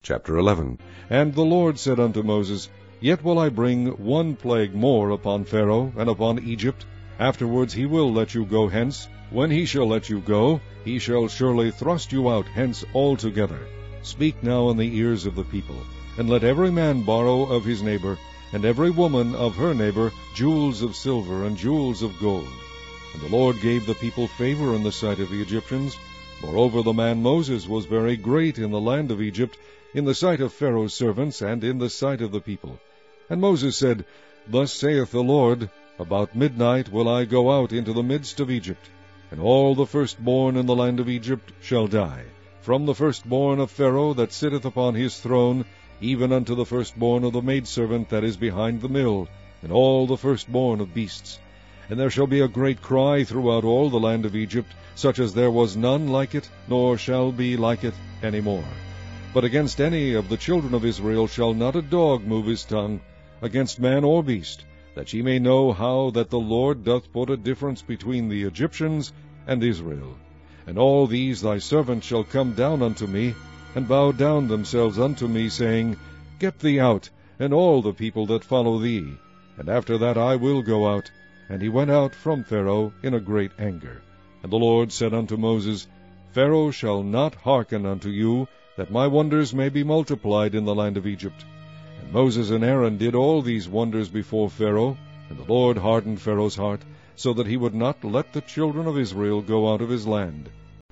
Chapter 11. And the Lord said unto Moses, Yet will I bring one plague more upon Pharaoh and upon Egypt. Afterwards he will let you go hence. When he shall let you go, he shall surely thrust you out hence altogether. Speak now in the ears of the people, and let every man borrow of his neighbor, and every woman of her neighbor, jewels of silver and jewels of gold. And the Lord gave the people favor in the sight of the Egyptians. Moreover, the man Moses was very great in the land of Egypt, in the sight of Pharaoh's servants, and in the sight of the people. And Moses said, Thus saith the Lord, About midnight will I go out into the midst of Egypt, and all the firstborn in the land of Egypt shall die, from the firstborn of Pharaoh that sitteth upon his throne, even unto the firstborn of the maidservant that is behind the mill, and all the firstborn of beasts. And there shall be a great cry throughout all the land of Egypt, such as there was none like it, nor shall be like it any more. But against any of the children of Israel shall not a dog move his tongue, against man or beast, that ye may know how that the Lord doth put a difference between the Egyptians and Israel. And all these thy servants shall come down unto me, and bow down themselves unto me, saying, Get thee out, and all the people that follow thee. And after that I will go out. And he went out from Pharaoh in a great anger. And the Lord said unto Moses, Pharaoh shall not hearken unto you, that my wonders may be multiplied in the land of Egypt. And Moses and Aaron did all these wonders before Pharaoh, and the Lord hardened Pharaoh's heart, so that he would not let the children of Israel go out of his land.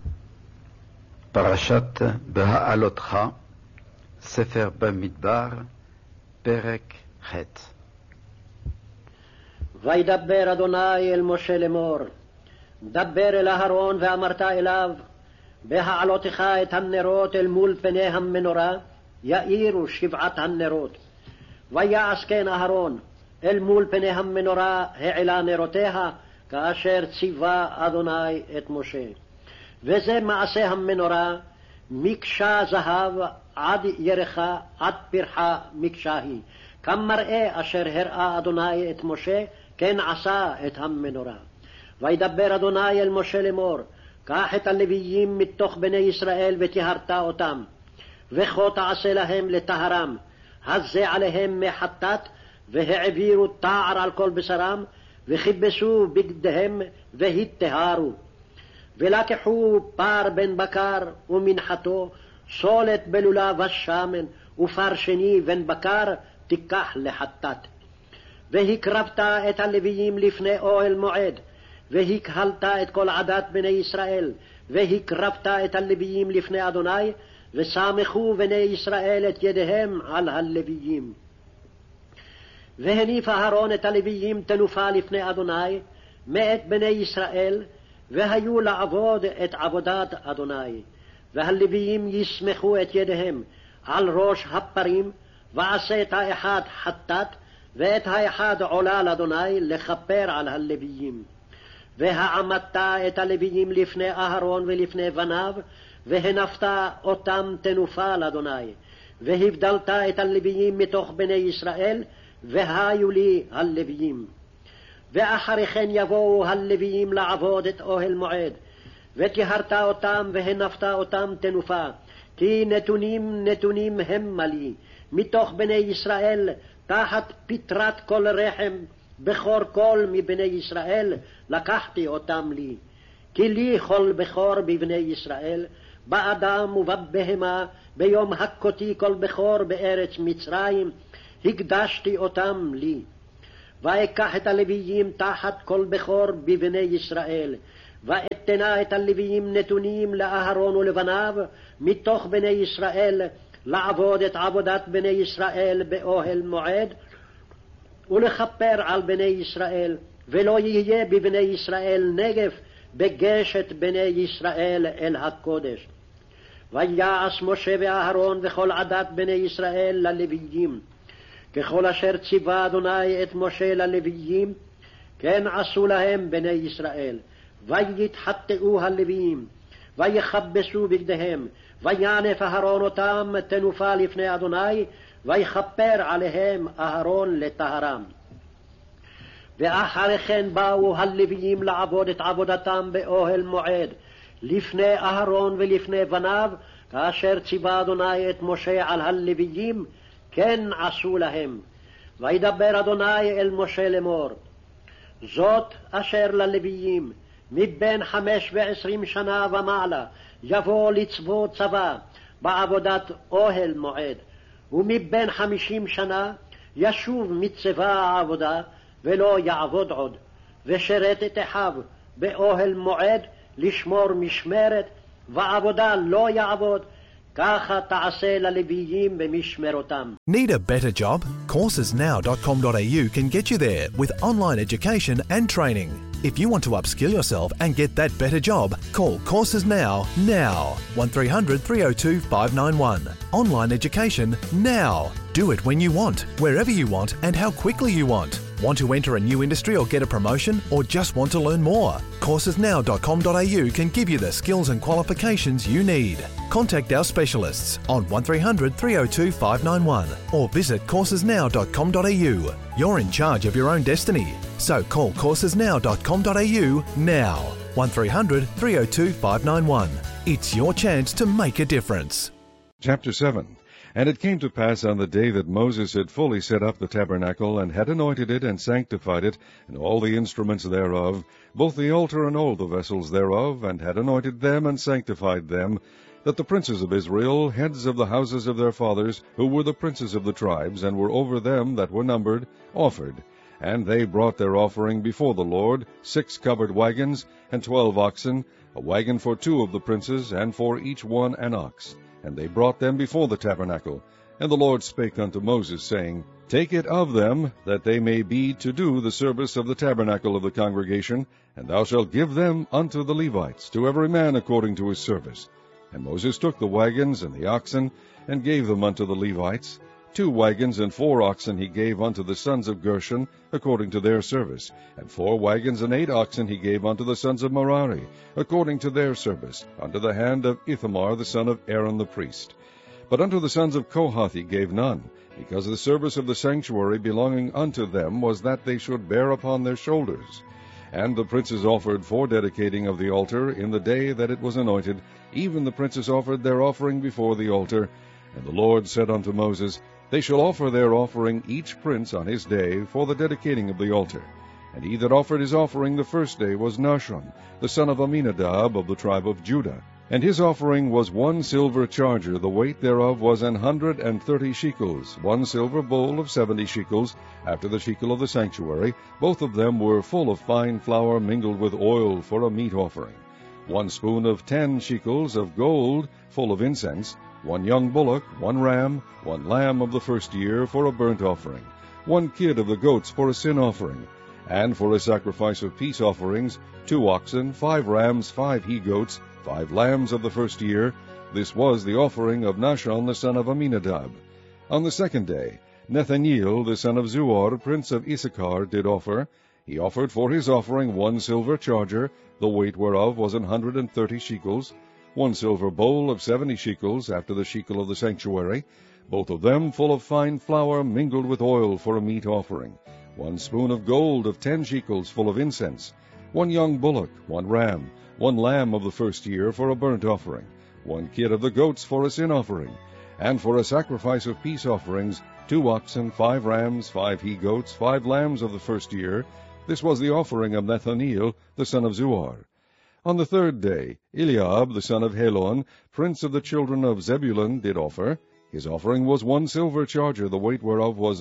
פרשת בהעלותך, ספר במדבר, פרק ח'. וידבר אדוני אל משה לאמור, דבר אל אהרון ואמרת אליו, בהעלותך את הנרות אל מול פני המנורה, יאירו 7 הנרות. ויעש כן אהרון, אל מול פני המנורה העלה נרותיה, כאשר ציווה אדוני את משה. וזה מעשה המנורה, מקשה זהב עד ירחה, עד פרחה מקשה היא. כמראה אשר הראה אדוני את משה, כן עשה את המנורה. וידבר אדוני אל משה לאמור, קח את הלוויים מתוך בני ישראל וטהרת אותם, וכה תעשה להם לטהרם, הזה עליהם מחטאת, והעבירו תער על כל בשרם, וכיבסו בגדיהם והטהרו. ולקחו פר בן בקר ומנחתו, סולת בלולה ושמן, ופר שני בן בקר תיקח לחטאת. והקרבת את הלוויים לפני אוהל מועד, והקהלת את כל עדת בני ישראל, והקרבת את הלוויים לפני אדוני, וסמכו בני ישראל את ידיהם על הלוויים. והניף אהרון את הלוויים תנופה לפני אדוני, מאת בני ישראל, והיו לעבוד את עבודת אדוני. והלוויים יסמכו את ידיהם על ראש הפרים, ועשה את האחד חטאת, ואת האחד עולה לאדוני לכפר על הלוויים. והעמדת את הלוויים לפני אהרון ולפני בניו, והנפת אותם תנופה לאדוני. והבדלת את הלוויים מתוך בני ישראל, והיו לי הלוויים. ואחרי כן יבואו הלוויים לעבוד את אוהל מועד, וטהרת אותם והנפת אותם תנופה, כי נתונים המה לי, מתוך בני ישראל, תחת פטרת כל רחם, בכור כל מבני ישראל, לקחתי אותם לי. כי לי כל בכור בבני ישראל, באדם ובבהמה, ביום הכותי כל בכור בארץ מצרים, הקדשתי אותם לי. ואקח את הלוויים תחת כל בכור בבני ישראל, ואתנה את הלוויים נתונים לאהרון ולבניו, מתוך בני ישראל, לעבוד את עבודת בני ישראל באוהל מועד, ולכפר על בני ישראל, ולא יהיה בבני ישראל נגף בגשת בני ישראל אל הקודש. ויעש משה ואהרון וכל עדת בני ישראל ללוויים, ככל אשר ציווה אדוני את משה ללוויים, כן עשו להם בני ישראל. ויתחטאו הלוויים, ויכבסו בגדיהם, וינף אהרון אותם תנופה לפני אדוני, ויכפר עליהם אהרון לטהרם. ואחרי כן באו הלוויים לעבוד את עבודתם באוהל מועד, לפני אהרון ולפני בניו, כאשר ציווה אדוני את משה על הלוויים, כן עשו להם. וידבר אדוני אל משה לאמור, זאת אשר ללוויים, מבין 25 שנה ומעלה, יבוא לצבוא צבא בעבודת אוהל מועד, ומבין 50 שנה ישוב מצבא העבודה, ולא יעבוד עוד, ושרת את אחיו באוהל מועד לשמור משמרת, ועבודה לא יעבוד, ככה תעשה ללוויים במשמרותם. Need a better job? Coursesnow.com.au can get you there with online education and training. If you want to upskill yourself and get that better job, call Courses Now. 1300 302 591. Online education now. Do it when you want, wherever you want, and how quickly you want. Want to enter a new industry or get a promotion, or just want to learn more? Coursesnow.com.au can give you the skills and qualifications you need. Contact our specialists on 1300 302 591 or visit coursesnow.com.au. You're in charge of your own destiny, so call coursesnow.com.au now. 1300 302 591. It's your chance to make a difference. Chapter 7. And it came to pass on the day that Moses had fully set up the tabernacle, and had anointed it, and sanctified it, and all the instruments thereof, both the altar and all the vessels thereof, and had anointed them, and sanctified them, that the princes of Israel, heads of the houses of their fathers, who were the princes of the tribes, and were over them that were numbered, offered. And they brought their offering before the Lord, 6 covered wagons, and 12 oxen, a wagon for 2 of the princes, and for each one an ox. And they brought them before the tabernacle. And the Lord spake unto Moses, saying, Take it of them, that they may be to do the service of the tabernacle of the congregation, and thou shalt give them unto the Levites, to every man according to his service. And Moses took the wagons and the oxen, and gave them unto the Levites. 2 wagons and 4 oxen he gave unto the sons of Gershon, according to their service. And 4 wagons and 8 oxen he gave unto the sons of Merari, according to their service, unto the hand of Ithamar the son of Aaron the priest. But unto the sons of Kohath he gave none, because the service of the sanctuary belonging unto them was that they should bear upon their shoulders. And the princes offered for dedicating of the altar in the day that it was anointed, even the princes offered their offering before the altar. And the Lord said unto Moses, They shall offer their offering each prince on his day for the dedicating of the altar. And he that offered his offering the first day was Nahshon, the son of Amminadab of the tribe of Judah. And his offering was 1 silver charger, the weight thereof was 130 shekels, 1 silver bowl of 70 shekels, after the shekel of the sanctuary. Both of them were full of fine flour mingled with oil for a meat offering. 1 spoon of 10 shekels of gold, full of incense, 1 young bullock, 1 ram, 1 lamb of the first year for a burnt offering, 1 kid of the goats for a sin offering, and for a sacrifice of peace offerings, 2 oxen, 5 rams, 5 he-goats, 5 lambs of the first year. This was the offering of Nahshon the son of Amminadab. On the second day, Nethaneel the son of Zuar, prince of Issachar, did offer. He offered for his offering 1 silver charger, the weight whereof was 130 shekels, 1 silver bowl of 70 shekels, after the shekel of the sanctuary, both of them full of fine flour mingled with oil for a meat offering, 1 spoon of gold of 10 shekels full of incense, 1 young bullock, 1 ram, 1 lamb of the first year for a burnt offering, 1 kid of the goats for a sin offering, and for a sacrifice of peace offerings, 2 oxen, 5 rams, 5 he-goats, 5 lambs of the first year. This was the offering of Nethaneel the son of Zuar. On the third day, Eliab the son of Helon, prince of the children of Zebulun, did offer. His offering was 1 silver charger, the weight whereof was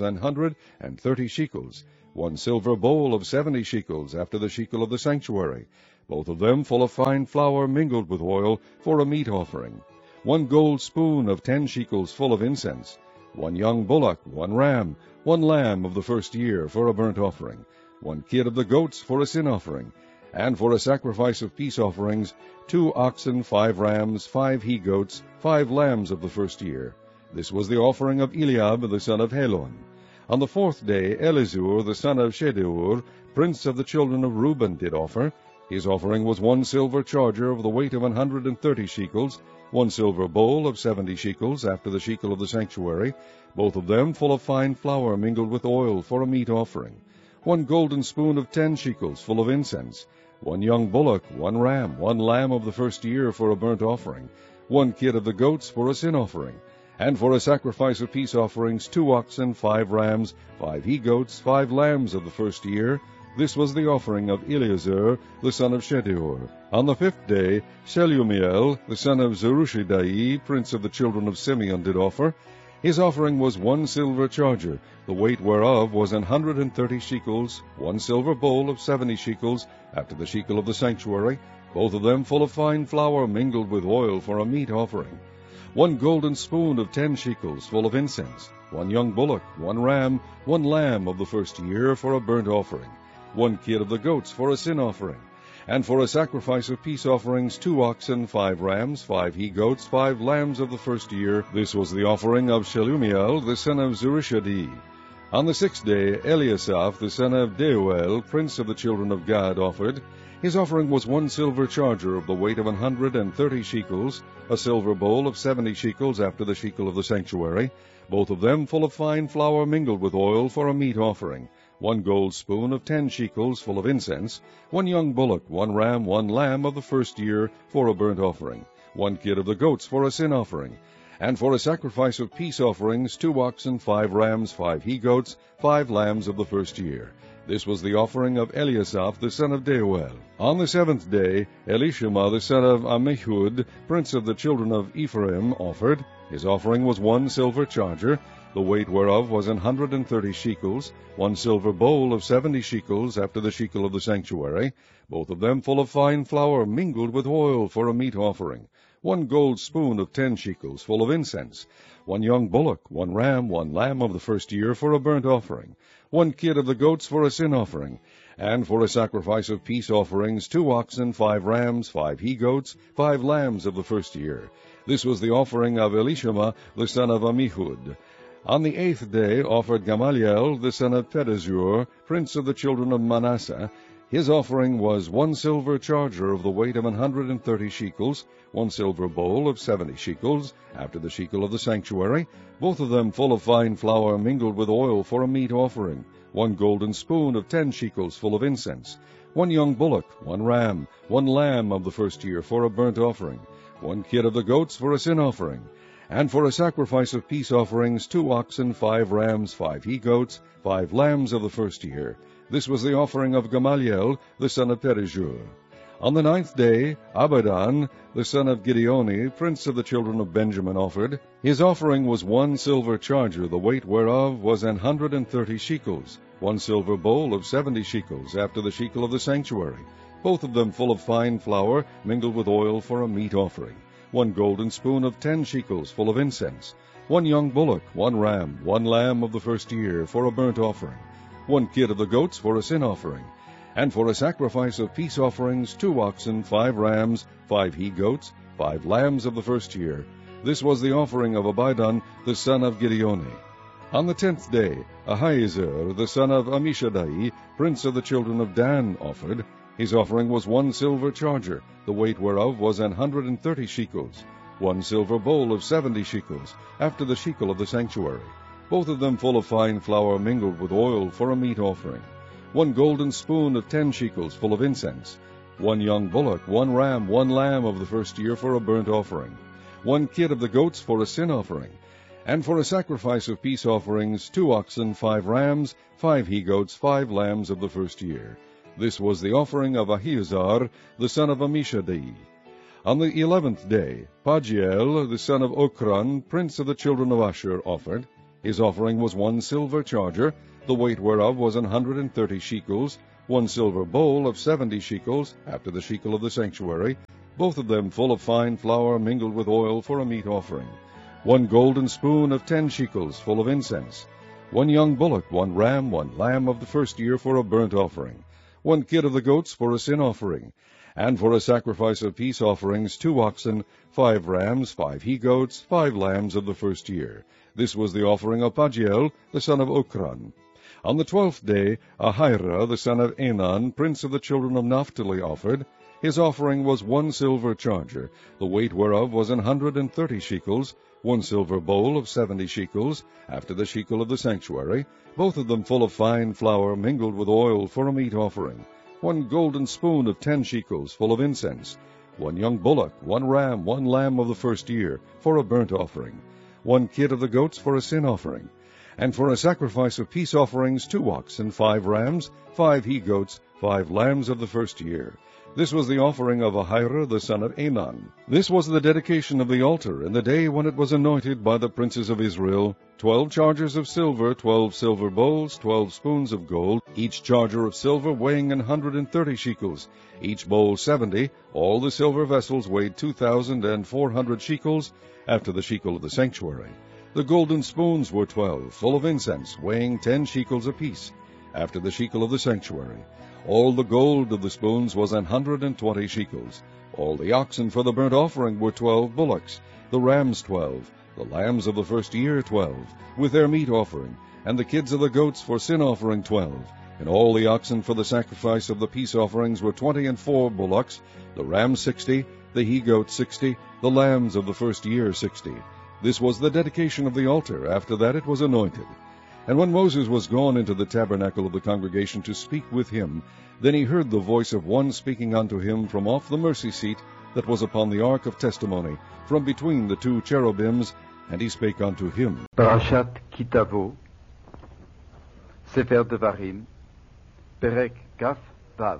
130 shekels, 1 silver bowl of 70 shekels, after the shekel of the sanctuary, both of them full of fine flour mingled with oil for a meat offering, 1 gold spoon of 10 shekels full of incense, 1 young bullock, 1 ram, 1 lamb of the first year for a burnt offering, 1 kid of the goats for a sin offering, and for a sacrifice of peace offerings, 2 oxen, 5 rams, 5 he-goats, 5 lambs of the first year. This was the offering of Eliab the son of Helon. On the fourth day, Elizur the son of Shedeur, prince of the children of Reuben, did offer. His offering was 1 silver charger of the weight of 130 shekels, 1 silver bowl of 70 shekels, after the shekel of the sanctuary, both of them full of fine flour mingled with oil for a meat offering, 1 golden spoon of 10 shekels full of incense, 1 young bullock, 1 ram, 1 lamb of the first year for a burnt offering, 1 kid of the goats for a sin offering, and for a sacrifice of peace offerings 2 oxen, 5 rams, 5 he-goats, 5 lambs of the first year. This was the offering of Eleazar, the son of Shedeur. On the 5th day, Shelumiel, the son of Zurishaddai, prince of the children of Simeon, did offer. His offering was 1 silver charger, the weight whereof was 130 shekels, 1 silver bowl of 70 shekels, after the shekel of the sanctuary, both of them full of fine flour mingled with oil for a meat offering. 1 golden spoon of 10 shekels, full of incense, 1 young bullock, 1 ram, 1 lamb of the first year for a burnt offering, 1 kid of the goats for a sin offering, and for a sacrifice of peace offerings 2 oxen, 5 rams, 5 he-goats, 5 lambs of the first year. This was the offering of Shelumiel, the son of Zurishaddai. On the 6th day, Eliasaph, the son of Deuel, prince of the children of Gad, offered. His offering was 1 silver charger of the weight of 130 shekels, a silver bowl of 70 shekels after the shekel of the sanctuary, both of them full of fine flour mingled with oil for a meat offering, 1 gold spoon of 10 shekels full of incense, 1 young bullock, 1 ram, 1 lamb of the first year for a burnt offering, 1 kid of the goats for a sin offering, and for a sacrifice of peace offerings 2 oxen, 5 rams, 5 he-goats, 5 lambs of the first year. This was the offering of Eliasaph, the son of Deuel. On the 7th day, Elishama, the son of Ammihud, prince of the children of Ephraim, offered. His offering was 1 silver charger, the weight whereof was 130 shekels, 1 silver bowl of 70 shekels after the shekel of the sanctuary, both of them full of fine flour mingled with oil for a meat offering, 1 gold spoon of 10 shekels full of incense, 1 young bullock, 1 ram, 1 lamb of the first year for a burnt offering, 1 kid of the goats for a sin offering, and for a sacrifice of peace offerings 2 oxen, 5 rams, 5 he-goats, 5 lambs of the first year. This was the offering of Elishama, the son of Ammihud. On the 8th day offered Gamaliel, the son of Pedazur, prince of the children of Manasseh. His offering was 1 silver charger of the weight of 130 shekels, 1 silver bowl of 70 shekels, after the shekel of the sanctuary, both of them full of fine flour mingled with oil for a meat offering, 1 golden spoon of 10 shekels full of incense, 1 young bullock, 1 ram, 1 lamb of the first year for a burnt offering, 1 kid of the goats for a sin offering, and for a sacrifice of peace offerings 2 oxen, 5 rams, 5 he-goats, 5 lambs of the first year. This was the offering of Gamaliel, the son of Pedazur. On the 9th day, Abidan, the son of Gideoni, prince of the children of Benjamin, offered. His offering was 1 silver charger, the weight whereof was 130 shekels, 1 silver bowl of 70 shekels, after the shekel of the sanctuary, both of them full of fine flour mingled with oil for a meat offering, 1 golden spoon of 10 shekels full of incense, 1 young bullock, 1 ram, 1 lamb of the first year for a burnt offering, 1 kid of the goats for a sin offering, and for a sacrifice of peace offerings 2 oxen, 5 rams, 5 he-goats, 5 lambs of the first year. This was the offering of Abidan, the son of Gideoni. On the 10th day, Ahiezer, the son of Ammishaddai, prince of the children of Dan, offered. His offering was 1 silver charger, the weight whereof was 130 shekels, 1 silver bowl of 70 shekels, after the shekel of the sanctuary, both of them full of fine flour mingled with oil for a meat offering, 1 golden spoon of 10 shekels full of incense, 1 young bullock, 1 ram, 1 lamb of the first year for a burnt offering, 1 kid of the goats for a sin offering, and for a sacrifice of peace offerings 2 oxen, 5 rams, 5 he-goats, 5 lambs of the first year. This was the offering of Ahiezer, the son of Ammishaddai. On the 11th day, Pagiel, the son of Okran, prince of the children of Asher, offered. His offering was 1 silver charger, the weight whereof was 130 shekels, 1 silver bowl of 70 shekels, after the shekel of the sanctuary, both of them full of fine flour mingled with oil for a meat offering, 1 golden spoon of 10 shekels full of incense, 1 young bullock, 1 ram, 1 lamb of the first year for a burnt offering, 1 kid of the goats for a sin offering, and for a sacrifice of peace offerings 2 oxen, 5 rams, 5 he-goats, 5 lambs of the first year. This was the offering of Pagiel, the son of Okran. On the 12th day, Ahira, the son of Enan, prince of the children of Naphtali, offered. His offering was 1 silver charger, the weight whereof was 130 shekels, 1 silver bowl of 70 shekels, after the shekel of the sanctuary, both of them full of fine flour mingled with oil for a meat offering, 1 golden spoon of 10 shekels full of incense, 1 young bullock, 1 ram, 1 lamb of the first year, for a burnt offering, 1 kid of the goats for a sin offering, and for a sacrifice of peace offerings 2 oxen, 5 rams, 5 he-goats, 5 lambs of the first year. This was the offering of Ahira the son of Enan. This was the dedication of the altar in the day when it was anointed by the princes of Israel, 12 chargers of silver, 12 silver bowls, 12 spoons of gold, each charger of silver weighing 130 shekels, each bowl 70, all the silver vessels weighed 2,400 shekels, after the shekel of the sanctuary. The golden spoons were 12, full of incense, weighing 10 shekels apiece, after the shekel of the sanctuary. All the gold of the spoons was 120 shekels. All the oxen for the burnt offering were 12 bullocks, the rams 12, the lambs of the first year 12, with their meat offering, and the kids of the goats for sin offering 12. And all the oxen for the sacrifice of the peace offerings were 24 bullocks, the rams 60, the he-goats 60, the lambs of the first year 60. This was the dedication of the altar. After that it was anointed. And when Moses was gone into the tabernacle of the congregation to speak with him, then he heard the voice of one speaking unto him from off the mercy seat that was upon the ark of testimony, from between the 2 cherubims, and he spake unto him. Parashat Ki Tavo, Sefer Devarim, Perek Kaf Vav.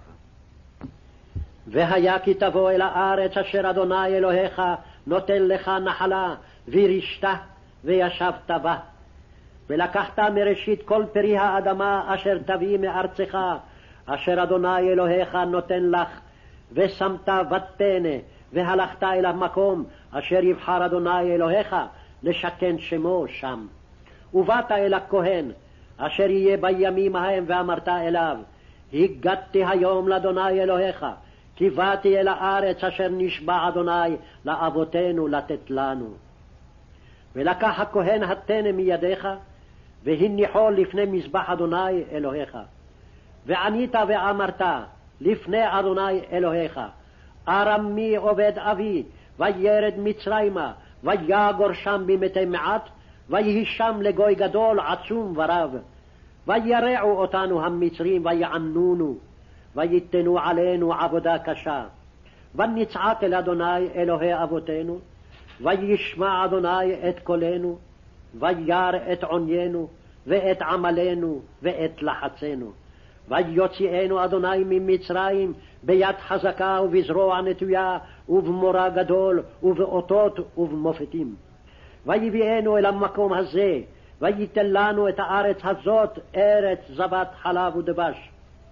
והיה כי תבוא אל הארץ אשר אדוני אלוהיך נותן לך נחלה, וירשת וישבת בה. ולקחת מראשית כל פרי האדמה אשר תביא מארצך, אשר אדוני אלוהיך נותן לך, ושמת ותנה, והלכת אל המקום אשר יבחר אדוני אלוהיך לשכן שמו שם. ובאת אל הכהן אשר יהיה בימים ההם, ואמרת אליו, הגדתי היום לאדוני אלוהיך, כי באתי אל הארץ אשר נשבע אדוני לאבותינו לתת לנו. ולקח הכהן התנה מידיך, והניחו לפני מזבח אדוני אלוהיך. וענית ואמרת לפני אדוני אלוהיך, ארמי עובד אבי, וירד מצרימה, ויגור שם במתי מעט, ויהי שם לגוי גדול עצום ורב. וירעו אותנו המצרים ויענונו, ויתנו עלינו עבודה קשה. ונצעק אל אדוני אלוהי אבותינו, וישמע אדוני את קולנו, וירא את עוניינו, ואת עמלנו, ואת לחצנו. ויוציאנו אדוני ממצרים ביד חזקה ובזרוע נטויה, ובמורא גדול, ובאותות ובמופתים. ויביאנו אל המקום הזה, וייתן לנו את הארץ הזאת, ארץ זבת חלב ודבש.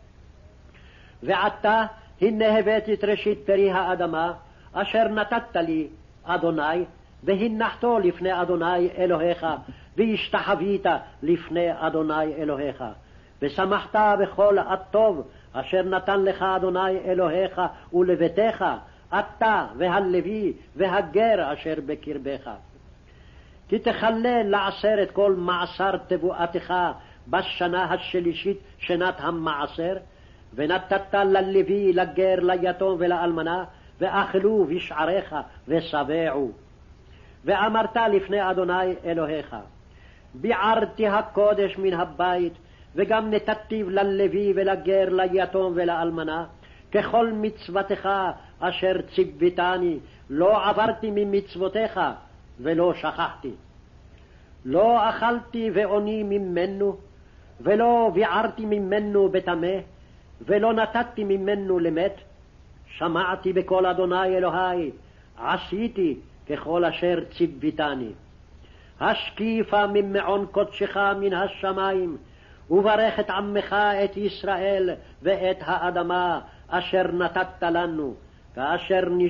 ועתה הנה הבאתי את ראשית פרי האדמה, אשר נתת לי, אדוני, והנחתו לפני אדוני אלוהיך, והשתחווית לפני אדוני אלוהיך. ושמחת בכל הטוב אשר נתן לך אדוני אלוהיך ולביתך, אתה והלוי והגר אשר בקרבך. כי תחלל לעשרת כל מעשר תבואתך בשנה השלישית שנת המעשר, ונתת ללוי, לגר, ליתום ולאלמנה, ואכלו בשעריך ושבעו. ואמרת לפני אדוני אלוהיך, ביערתי הקודש מן הבית, וגם נתתיו ללוי ולגר, ליתום ולאלמנה, ככל מצוותך אשר ציוויתני, לא עברתי ממצוותיך ולא שכחתי. לא אכלתי ועוני ממנו, ולא ביערתי ממנו בטמא, ולא נתתי ממנו למת. שמעתי בקול אדוני אלוהי, עשיתי ככל אשר ציוויתני. השקיפה ממעון קודשך מן השמיים, וברך את עמך את ישראל ואת האדמה אשר נתת לנו, כאשר